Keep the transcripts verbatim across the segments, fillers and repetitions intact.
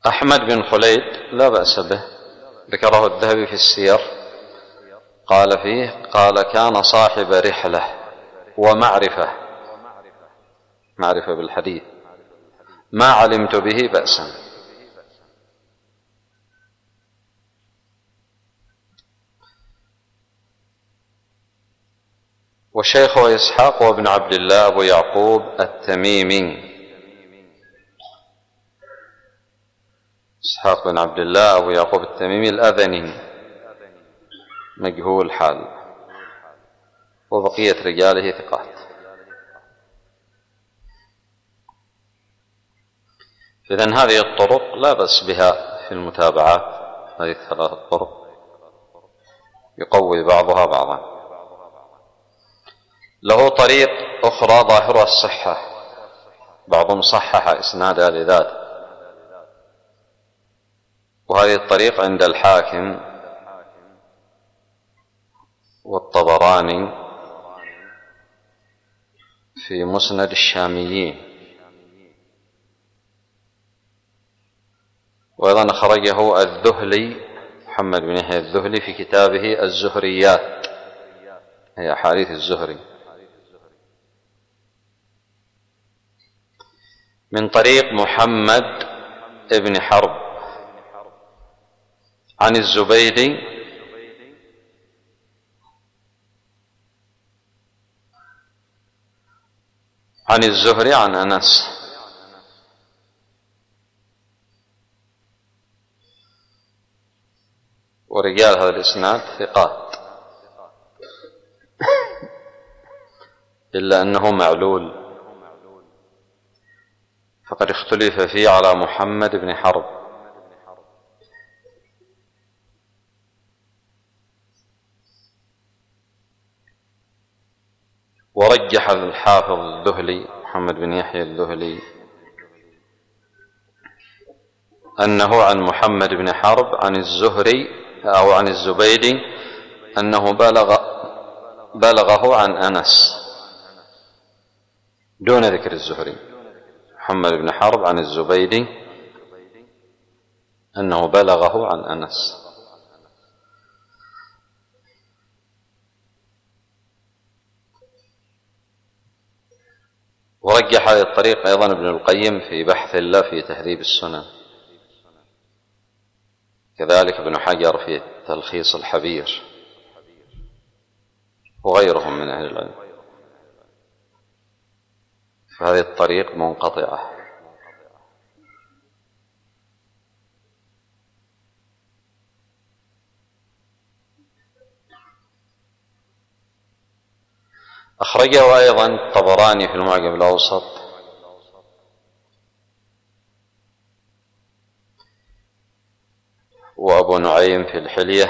أحمد بن خليد لا بأس به، ذكره الذهبي في السير، قال فيه قال كان صاحب رحلة ومعرفة، معرفة بالحديث، ما علمت به بأسا. والشيخ إسحاق وابن عبد الله أبو يعقوب التميمي، إسحاق بن عبد الله أبو يعقوب التميمي الأذني مجهول حال، وبقية رجاله ثقات. إذن هذه الطرق لا بأس بها في المتابعات، هذه الثلاثة طرق يقوي بعضها بعضا. له طريق أخرى ظاهرها الصحة، بعضهم صحح إسنادها لذاته، وهذه الطريق عند الحاكم والطبراني في مسند الشاميين، وأيضا أخرجه الذهلي محمد بن يحيى الذهلي في كتابه الزهريات، هي أحاديث الزهري، من طريق محمد بن حرب عن الزبيدي عن الزهري عن أنس. ورجال هذا الإسناد ثقات، إلا أنه معلول، فقد اختلف فيه على محمد بن حرب، ورجح الحافظ الذهلي محمد بن يحيى الذهلي أنه عن محمد بن حرب عن الزهري أو عن الزبيدي أنه بلغ بلغه عن أنس دون ذكر الزهري. محمد بن حرب عن الزبيدي أنه بلغه عن أنس. ورجح هذه الطريق أيضا ابن القيم في بحث الله في تهذيب السنن، كذلك ابن حجر في تلخيص الحبير، وغيرهم من أهل العلم. فهذه الطريق منقطعة. أخرجه أيضا الطبراني في المعجم الأوسط وأبو نعيم في الحلية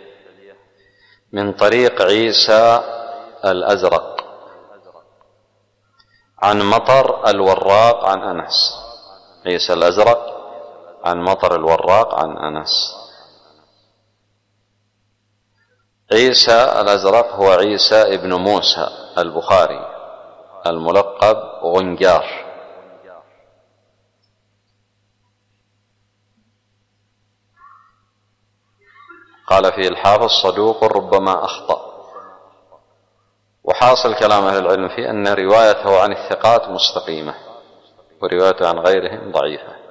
من طريق عيسى الأزرق عن مطر الوراق عن أنس. عيسى الأزرق عن مطر الوراق عن أنس. عيسى الأزرق هو عيسى ابن موسى البخاري الملقب غنجار، قال فيه الحافظ صدوق ربما أخطأ. وحاصل كلام أهل العلم فيه أن روايته عن الثقات مستقيمة، وروايته عن غيرهم ضعيفة.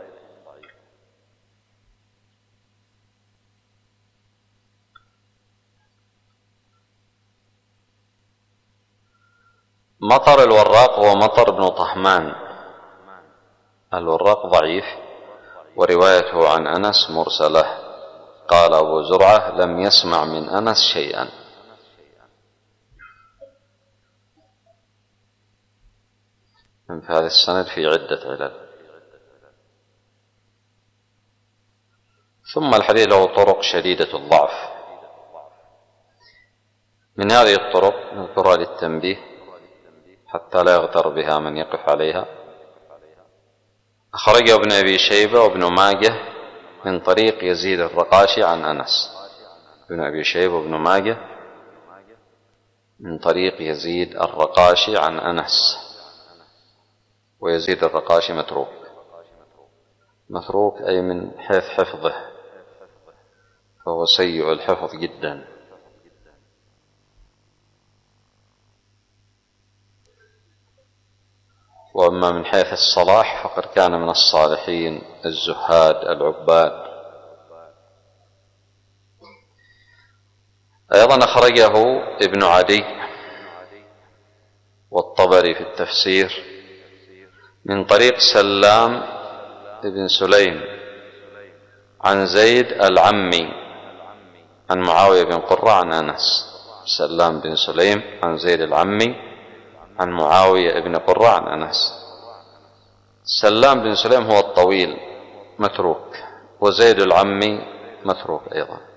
مطر الوراق هو مطر بن طهمان، الوراق ضعيف، وروايته عن أنس مرسلة. قال أبو زرعة لم يسمع من أنس شيئا. من هذا السند في عدة علل. ثم الحديث له طرق شديدة الضعف. من هذه الطرق نذكرها للتنبيه حتى لا يغتر بها من يقف عليها. أخرجه ابن أبي شيبة وابن ماجه من طريق يزيد الرقاشي عن أنس. ابن أبي شيبة وابن ماجه من طريق يزيد الرقاشي عن أنس، ويزيد الرقاشي متروك. متروك أي من حيث حفظه، فهو سيء الحفظ جدا. وأما من حيث الصلاح فقد كان من الصالحين الزهاد العباد. أيضا أخرجه ابن عدي والطبري في التفسير من طريق سلام بن سليم عن زيد العمي عن معاوية بن قرة عن أنس. سلام بن سليم عن زيد العمي عن معاوية بن قرة عن أنس. سلام بن سليم هو الطويل متروك، وزيد العمي متروك أيضا.